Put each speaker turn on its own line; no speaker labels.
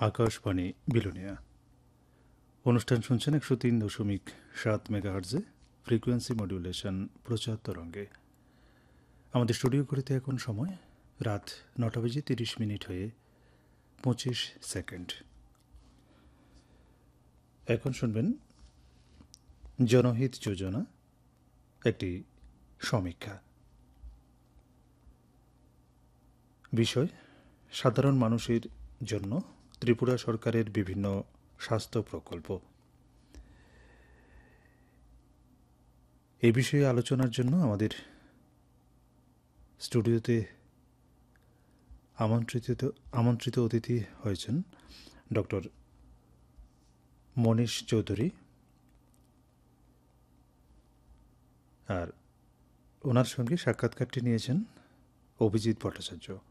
আকাশবাণী বিলোনিয়া অনুষ্ঠান শুনছেন 103.7 মেগাহার্জে frequency modulation প্রচার তরঙ্গে। আমাদের স্টুডিও ঘড়িতে এখন সময় রাত 9:30 হয়ে 25 সেকেন্ড। এখন শুনবেন জনহিত যোজনা, একটি সমীক্ষা। বিষয়: সাধারণ মানুষের জন্য ত্রিপুরা সরকারের বিভিন্ন স্বাস্থ্য প্রকল্প। এই বিষয়ে আলোচনার জন্য আমাদের স্টুডিওতে আমন্ত্রিত অতিথি হয়েছেন ডক্টর মনীশ চৌধুরী, আর ওনার সঙ্গে সাক্ষাৎকারটি নিয়েছেন অভিজিৎ ভট্টাচার্য।